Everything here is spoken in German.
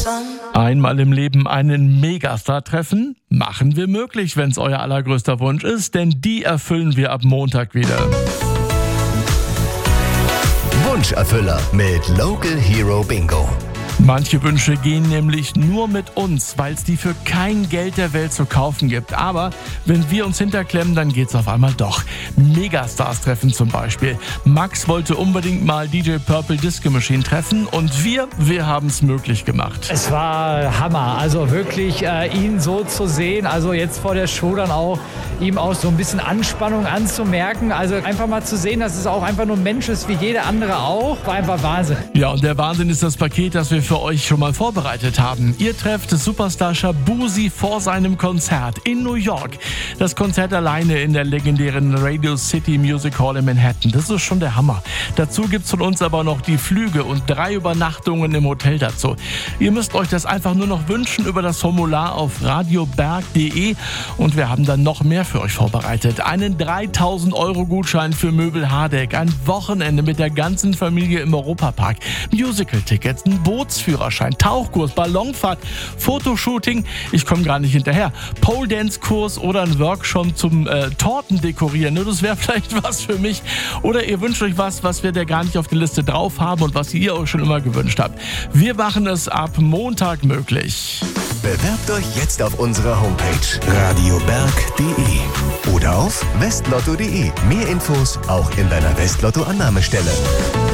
Einmal im Leben einen Megastar treffen? Machen wir möglich, wenn es euer allergrößter Wunsch ist, denn die erfüllen wir ab Montag wieder. Wunscherfüller mit Local Hero Bingo. Manche Wünsche gehen nämlich nur mit uns, weil es die für kein Geld der Welt zu kaufen gibt. Aber wenn wir uns hinterklemmen, dann geht's auf einmal doch. Megastars treffen zum Beispiel. Max wollte unbedingt mal DJ Purple Disco Machine treffen und wir haben es möglich gemacht. Es war Hammer, also wirklich ihn so zu sehen, also jetzt vor der Show dann auch, ihm auch so ein bisschen Anspannung anzumerken. Also einfach mal zu sehen, dass es auch einfach nur ein Mensch ist wie jeder andere auch, war einfach Wahnsinn. Ja, und der Wahnsinn ist das Paket, das wir für euch schon mal vorbereitet haben. Ihr trefft Superstar Shaboozey vor seinem Konzert in New York. Das Konzert alleine in der legendären Radio City Music Hall in Manhattan. Das ist schon der Hammer. Dazu gibt's von uns aber noch die Flüge und 3 Übernachtungen im Hotel dazu. Ihr müsst euch das einfach nur noch wünschen über das Formular auf radioberg.de und wir haben dann noch mehr für euch vorbereitet. Einen 3.000 € Gutschein für Möbel Hardegg, ein Wochenende mit der ganzen Familie im Europapark, Musical-Tickets, ein Bootsführerschein, Tauchkurs, Ballonfahrt, Fotoshooting, ich komme gar nicht hinterher, Pole-Dance-Kurs oder ein Workshop zum Torten dekorieren. Das wäre vielleicht was für mich. Oder ihr wünscht euch was wir da gar nicht auf der Liste drauf haben und was ihr euch schon immer gewünscht habt. Wir machen es ab Montag möglich. Bewerbt euch jetzt auf unserer Homepage radioberg.de oder auf westlotto.de. Mehr Infos auch in deiner Westlotto-Annahmestelle.